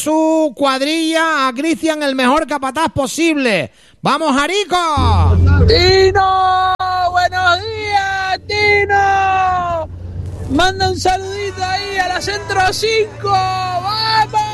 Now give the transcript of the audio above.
su cuadrilla a Cristian, el mejor capataz posible. ¡Vamos, Jarico! ¡Tino! ¡Buenos días, Tino! Manda un saludito ahí a la Centro 5. ¡Vamos!